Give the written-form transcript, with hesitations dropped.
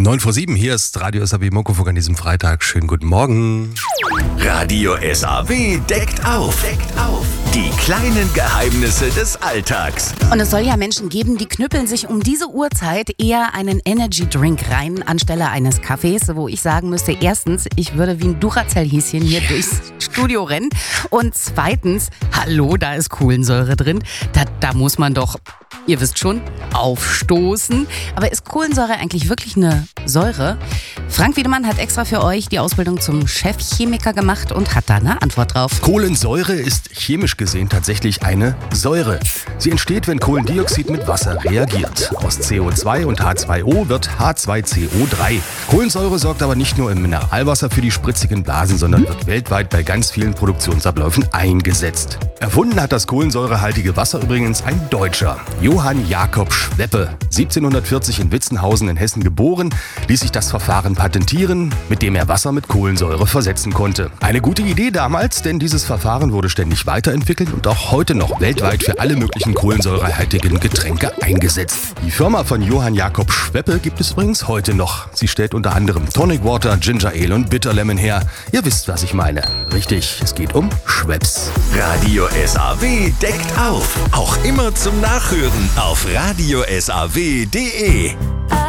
9:07 hier ist Radio SAW Muckefuck an diesem Freitag. Schönen guten Morgen. Radio SAW deckt auf. Die kleinen Geheimnisse des Alltags. Und es soll ja Menschen geben, die knüppeln sich um diese Uhrzeit eher einen Energy-Drink rein, anstelle eines Kaffees, wo ich sagen müsste, erstens, ich würde wie ein Duracell-Häschen hier durchs Studio rennen. Und zweitens, hallo, da ist Kohlensäure drin. Da muss man doch, ihr wisst schon, aufstoßen. Aber ist Kohlensäure eigentlich wirklich eine Säure? Frank Wiedemann hat extra für euch die Ausbildung zum Chefchemiker gemacht und hat da eine Antwort drauf. Kohlensäure ist chemisch gesehen tatsächlich eine Säure. Sie entsteht, wenn Kohlendioxid mit Wasser reagiert. Aus CO2 und H2O wird H2CO3. Kohlensäure sorgt aber nicht nur im Mineralwasser für die spritzigen Blasen, sondern wird weltweit bei ganz vielen Produktionsabläufen eingesetzt. Erfunden hat das kohlensäurehaltige Wasser übrigens ein Deutscher, Johann Jakob Schweppe. 1740 in Witzenhausen in Hessen geboren, ließ sich das Verfahren patentieren, mit dem er Wasser mit Kohlensäure versetzen konnte. Eine gute Idee damals, denn dieses Verfahren wurde ständig weiterentwickelt und auch heute noch weltweit für alle möglichen kohlensäurehaltigen Getränke eingesetzt. Die Firma von Johann Jakob Schweppe gibt es übrigens heute noch. Sie stellt unter anderem Tonic Water, Ginger Ale und Bitter Lemon her. Ihr wisst, was ich meine. Richtig, es geht um Schweppes. Radio SAW deckt auf. Auch immer zum Nachhören auf radiosaw.de.